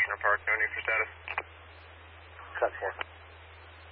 Center Park, no need for status. Cut 4.